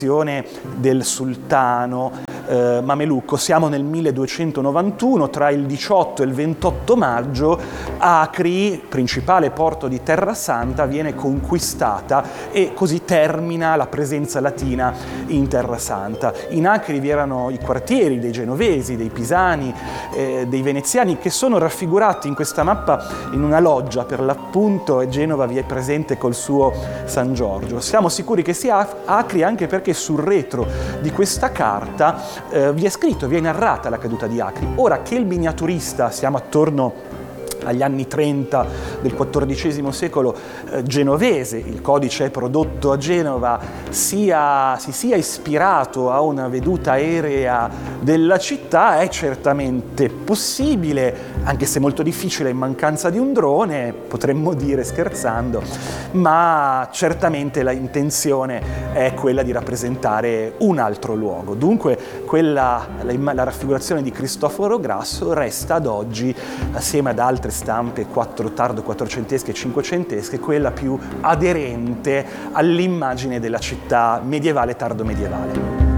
del sultano mamelucco. Siamo nel 1291, tra il 18 e il 28 maggio Acri, principale porto di Terra Santa, viene conquistata e così termina la presenza latina in Terra Santa. In Acri vi erano i quartieri dei genovesi, dei pisani, dei veneziani, che sono raffigurati in questa mappa in una loggia per l'appunto, e Genova vi è presente col suo San Giorgio. Siamo sicuri che sia Acri anche perché sul retro di questa carta vi è scritto, vi è narrata la caduta di Acri.Ora che il miniaturista, siamo attorno agli anni 30 del XIV secolo genovese, il codice è prodotto a Genova, si sia ispirato a una veduta aerea della città, è certamente possibile, anche se molto difficile in mancanza di un drone, potremmo dire scherzando, ma certamente la intenzione è quella di rappresentare un altro luogo. Dunque la raffigurazione di Cristoforo Grasso resta ad oggi, assieme ad altre stampe tardo quattrocentesche e cinquecentesche, quella più aderente all'immagine della città medievale, tardo medievale.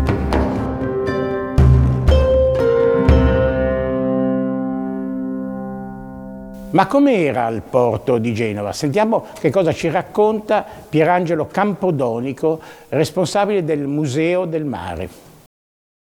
Ma com'era il porto di Genova? Sentiamo che cosa ci racconta Pierangelo Campodonico, responsabile del Museo del Mare.